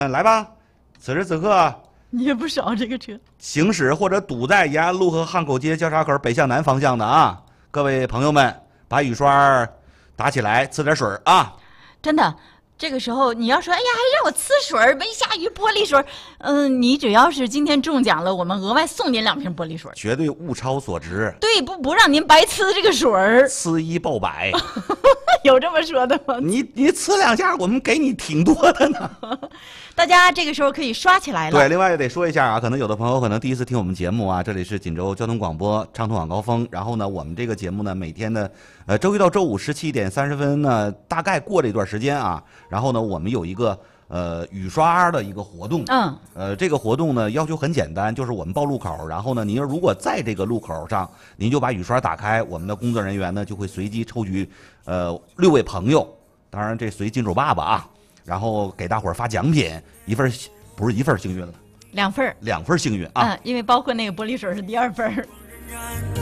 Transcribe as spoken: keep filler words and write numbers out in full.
嗯，来吧，此时此刻。 你也不少这个车。 行驶或者堵在延安路和汉口街交叉口北向南方向的啊，各位朋友们，把雨刷打起来，呲点水啊！ 真的。这个时候你要说，哎呀，还让我呲水儿，没下雨玻璃水儿，嗯，你只要是今天中奖了，我们额外送您两瓶玻璃水， 绝对物超所值。 对，不不让您白呲这个水儿， 呲一报百， 有这么说的吗？ 你你呲两下，我们给你挺多的呢。 大家这个时候可以刷起来了。 对，另外也得说一下啊，可能有的朋友可能第一次听我们节目啊，这里是锦州交通广播畅通晚高峰。然后呢，我们这个节目呢，每天的呃周一到周五十七点三十分呢，大概过这段时间啊，然后呢，我们有一个呃雨刷的一个活动。 嗯。 呃，这个活动呢要求很简单，就是我们报路口，然后呢，您如果在这个路口上，您就把雨刷打开，我们的工作人员呢就会随机抽取呃六位朋友，当然这随金主爸爸啊。然后给大伙儿发奖品，一份不是一份幸运了， 两份两份幸运啊！ 嗯，因为包括那个玻璃水是第二份。